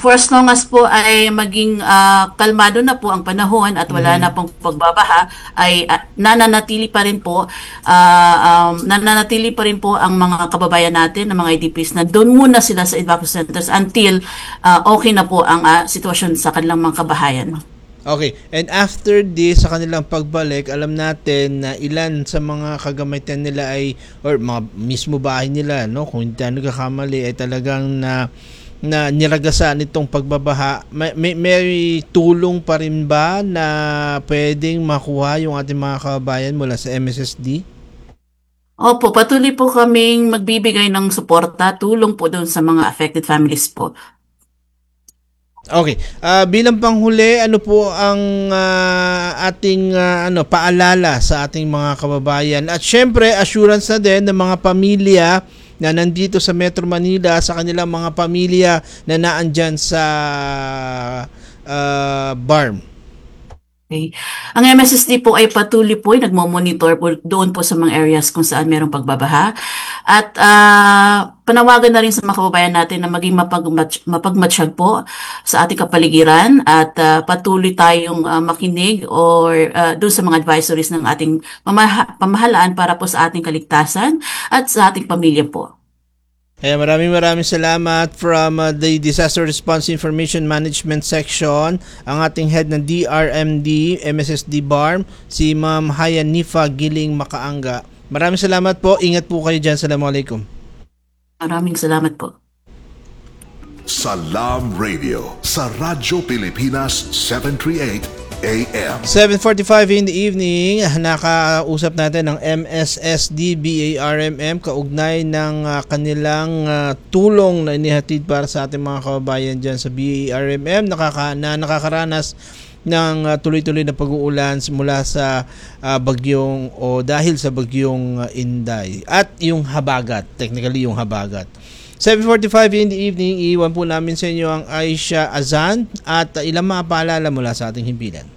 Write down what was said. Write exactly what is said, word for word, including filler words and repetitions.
for as long as po ay maging uh, kalmado na po ang panahon at wala mm-hmm. na pong pagbabaha, ay uh, nananatili pa rin po uh, um, nananatili pa rin po ang mga kababayan natin, ang mga I D Ps na doon muna sila sa evacuation centers until uh, okay na po ang uh, sitwasyon sa kanilang mga kabahayan. Okay, and after this, sa kanilang pagbalik, alam natin na ilan sa mga kagamitan nila ay, or mga mismo bahay nila, no, kung hindi tayo nagkakamali, ay talagang na na niragasan itong pagbabaha. May, may, may tulong pa rin ba na pwedeng makuha yung ating mga kababayan mula sa M S S D? Opo, patuloy po kaming magbibigay ng suporta, tulong po doon sa mga affected families po. Okay, uh, bilang panghuli, ano po ang uh, ating uh, ano paalala sa ating mga kababayan? At syempre, assurance na din ng mga pamilya na nandito sa Metro Manila, sa kanilang mga pamilya na naandyan sa uh, B A R M. Okay. Ang M S S D po ay patuloy po ay nagmo-monitor po doon po sa mga areas kung saan mayroong pagbabaha. At uh, panawagan na rin sa mga kababayan natin na maging mapagmatch, mapagmatsyag po sa ating kapaligiran at uh, patuloy tayong uh, makinig or uh, doon sa mga advisories ng ating pamaha- pamahalaan para po sa ating kaligtasan at sa ating pamilya po. Kaya maraming maraming salamat from uh, the Disaster Response Information Management Section, ang ating head ng D R M D, M S S D B A R M, si Ma'am Haya Nifa Giling Makaanga. Maraming salamat po. Ingat po kayo dyan. Assalamualaikum. Maraming salamat po. Salam Radio sa Radyo Pilipinas seven thirty-eight A M. seven forty-five in the evening, nakausap natin ng M S S D B A R M M kaugnay ng uh, kanilang uh, tulong na inihatid para sa ating mga kababayan dyan sa B A R M M nakaka, na nakakaranas ng uh, tuloy-tuloy na pag-uulan mula sa uh, bagyong o dahil sa bagyong uh, Inday at yung habagat, technically yung habagat. seven forty-five in the evening, iwan po namin sa inyo ang Aisha Azan at uh, ilang mga paalala mula sa ating himpilan.